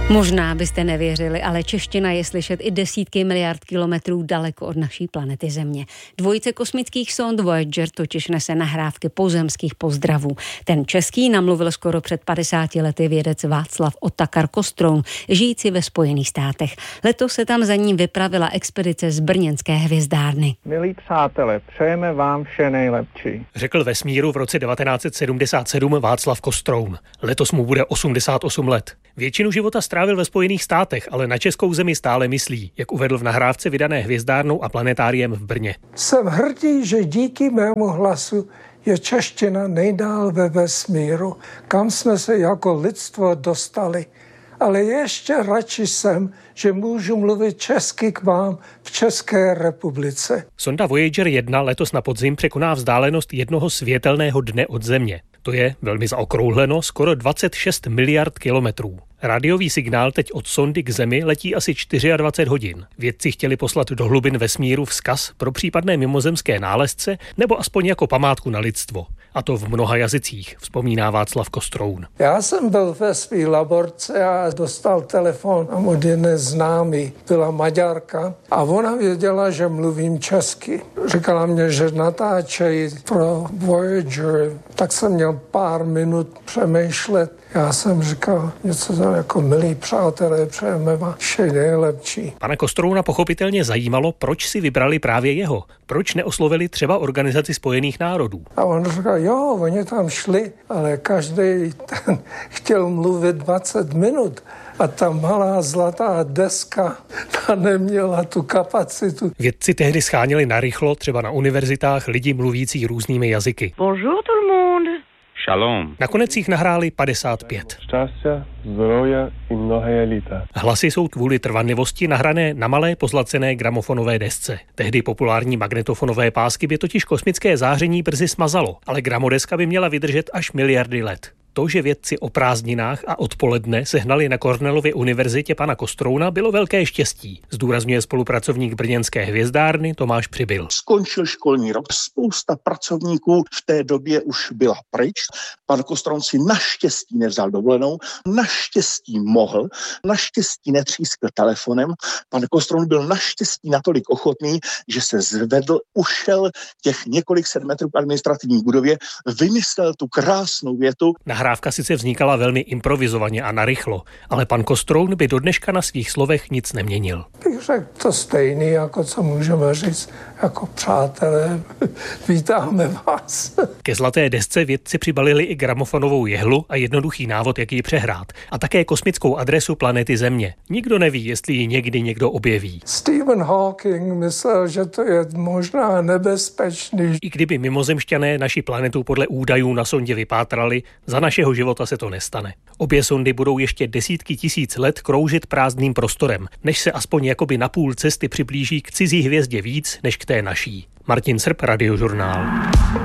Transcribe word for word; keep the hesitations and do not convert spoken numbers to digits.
Možná byste nevěřili, ale čeština je slyšet i desítky miliard kilometrů daleko od naší planety Země. Dvojice kosmických sond Voyager totiž nese nahrávky pozemských pozdravů. Ten český namluvil skoro před padesáti lety vědec Václav Otakar Kostroun, žijící ve Spojených státech. Letos se tam za ním vypravila expedice z brněnské hvězdárny. Milí přátelé, přejeme vám vše nejlepší, řekl vesmíru v roce devatenáct set sedmdesát sedm Václav Kostroun. Letos mu bude osmdesát osm let. Většinu života strávil ve Spojených státech, ale na českou zemi stále myslí, jak uvedl v nahrávce vydané hvězdárnou a planetáriem v Brně. Jsem hrdý, že díky mému hlasu je čeština nejdál ve vesmíru, kam jsme se jako lidstvo dostali. Ale ještě radši jsem, že můžu mluvit česky k vám v České republice. Sonda Voyager jedna letos na podzim překoná vzdálenost jednoho světelného dne od Země. To je, velmi zaokrouhleno, skoro dvacet šest miliard kilometrů. Radiový signál teď od sondy k Zemi letí asi dvacet čtyři hodin. Vědci chtěli poslat do hlubin vesmíru vzkaz pro případné mimozemské nálezce nebo aspoň jako památku na lidstvo. A to v mnoha jazycích, vzpomíná Václav Kostroun. Já jsem byl ve své laborce a dostal telefon od jedné známý. Byla Maďarka a ona věděla, že mluvím česky. Říkala mě, že natáčejí pro Voyager. Tak jsem měl pár minut přemýšlet. Já jsem říkal něco jako milí přátelé, přejeme vám vše nejlepší. Pana Kostrouna pochopitelně zajímalo, proč si vybrali právě jeho. Proč neoslovili třeba Organizaci spojených národů? A on říkal, jo, oni tam šli, ale každý ten chtěl mluvit dvacet minut. A ta malá zlatá deska, ta neměla tu kapacitu. Vědci tehdy scháněli narychlo, třeba na univerzitách, lidi mluvící různými jazyky. Bonjour tout le monde. Šalom. Nakonec jich nahráli padesát pět. Šťastia, zdroje i mnohé lita. Hlasy jsou kvůli trvanlivosti nahrané na malé pozlacené gramofonové desce. Tehdy populární magnetofonové pásky by totiž kosmické záření brzy smazalo, ale gramodeska by měla vydržet až miliardy let. To, že vědci o prázdninách a odpoledne sehnali na Cornellově univerzitě pana Kostrouna, bylo velké štěstí, zdůrazňuje spolupracovník brněnské hvězdárny Tomáš Přibyl. Skončil školní rok, spousta pracovníků v té době už byla pryč. Pan Kostroun si naštěstí nevzal dovolenou, naštěstí mohl, naštěstí netřískl telefonem. Pan Kostroun byl naštěstí natolik ochotný, že se zvedl, ušel těch několik set metrů k administrativní budově, vymyslel tu krásnou větu. Nahrávka sice vznikala velmi improvizovaně a narychlo, ale pan Kostroun by do dneška na svých slovech nic neměnil. Bych řekl to stejný, jako co můžeme říct, jako přátelé, vítáme vás. Ke zlaté desce vědci přibalili i gramofonovou jehlu a jednoduchý návod, jak ji přehrát. A také kosmickou adresu planety Země. Nikdo neví, jestli ji někdy někdo objeví. Stephen Hawking myslel, že to je možná nebezpečný. I kdyby mimozemšťané naši planetu podle údajů na sondě vypátrali, za našeho života se to nestane. Obě sondy budou ještě desítky tisíc let kroužit prázdným prostorem, než se aspoň jakoby na půl cesty přiblíží k cizí hvězdě víc než k té naší. Martin Srb, Radiožurnál.